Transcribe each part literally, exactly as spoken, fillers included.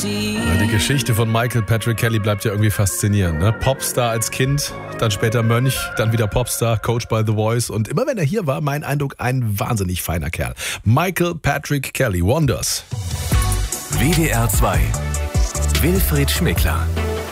Ja, die Geschichte von Michael Patrick Kelly bleibt ja irgendwie faszinierend. Ne? Popstar als Kind, dann später Mönch, dann wieder Popstar, Coach by The Voice. Und immer wenn er hier war, mein Eindruck, ein wahnsinnig feiner Kerl. Michael Patrick Kelly, Wonders. W D R zwei. Wilfried Schmickler.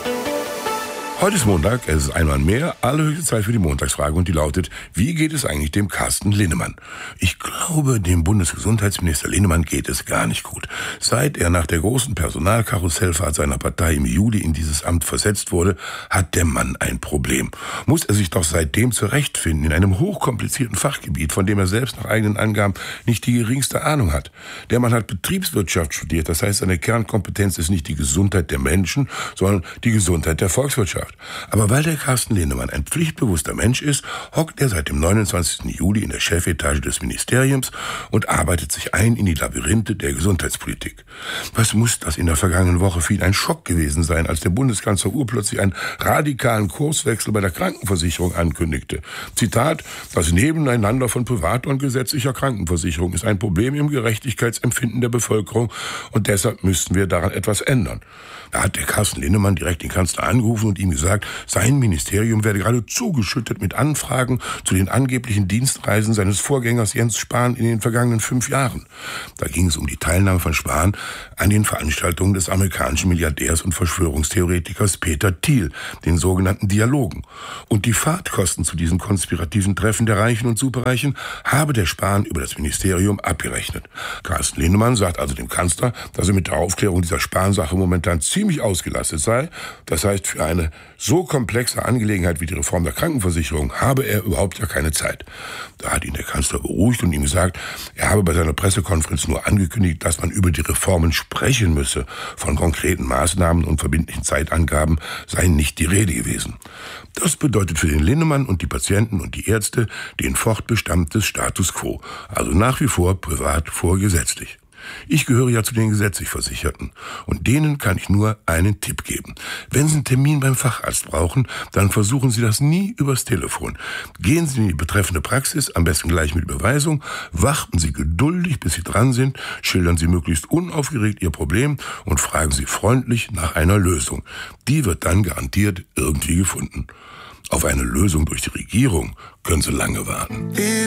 Heute ist Montag, es ist einmal mehr, allerhöchste Zeit für die Montagsfrage und die lautet, wie geht es eigentlich dem Carsten Linnemann? Ich glaube, dem Bundesgesundheitsminister Linnemann geht es gar nicht gut. Seit er nach der großen Personalkarussellfahrt seiner Partei im Juli in dieses Amt versetzt wurde, hat der Mann ein Problem. Muss er sich doch seitdem zurechtfinden in einem hochkomplizierten Fachgebiet, von dem er selbst nach eigenen Angaben nicht die geringste Ahnung hat. Der Mann hat Betriebswirtschaft studiert, das heißt, seine Kernkompetenz ist nicht die Gesundheit der Menschen, sondern die Gesundheit der Volkswirtschaft. Aber weil der Carsten Linnemann ein pflichtbewusster Mensch ist, hockt er seit dem neunundzwanzigsten Juli in der Chefetage des Ministeriums und arbeitet sich ein in die Labyrinthe der Gesundheitspolitik. Was muss das in der vergangenen Woche für ihn ein Schock gewesen sein, als der Bundeskanzler urplötzlich einen radikalen Kurswechsel bei der Krankenversicherung ankündigte. Zitat: Das Nebeneinander von privater und gesetzlicher Krankenversicherung ist ein Problem im Gerechtigkeitsempfinden der Bevölkerung und deshalb müssten wir daran etwas ändern. Da hat der Carsten Linnemann direkt den Kanzler angerufen und ihm gesagt, sein Ministerium werde gerade zugeschüttet mit Anfragen zu den angeblichen Dienstreisen seines Vorgängers Jens Spahn in den vergangenen fünf Jahren. Da ging es um die Teilnahme von Spahn an den Veranstaltungen des amerikanischen Milliardärs und Verschwörungstheoretikers Peter Thiel, den sogenannten Dialogen. Und die Fahrtkosten zu diesen konspirativen Treffen der Reichen und Superreichen habe der Spahn über das Ministerium abgerechnet. Carsten Linnemann sagt also dem Kanzler, dass er mit der Aufklärung dieser Spahn-Sache momentan ziemlich ausgelastet sei. Das heißt, für eine so komplexe Angelegenheit wie die Reform der Krankenversicherung habe er überhaupt ja keine Zeit. Da hat ihn der Kanzler beruhigt und ihm gesagt, er habe bei seiner Pressekonferenz nur angekündigt, dass man über die Reformen sprechen müsse. Von konkreten Maßnahmen und verbindlichen Zeitangaben sei nicht die Rede gewesen. Das bedeutet für den Linnemann und die Patienten und die Ärzte den Fortbestand des Status quo. Also nach wie vor privat vor gesetzlich. Ich gehöre ja zu den gesetzlich Versicherten und denen kann ich nur einen Tipp geben. Wenn Sie einen Termin beim Facharzt brauchen, dann versuchen Sie das nie übers Telefon. Gehen Sie in die betreffende Praxis, am besten gleich mit Überweisung, warten Sie geduldig, bis Sie dran sind, schildern Sie möglichst unaufgeregt Ihr Problem und fragen Sie freundlich nach einer Lösung. Die wird dann garantiert irgendwie gefunden. Auf eine Lösung durch die Regierung können Sie lange warten.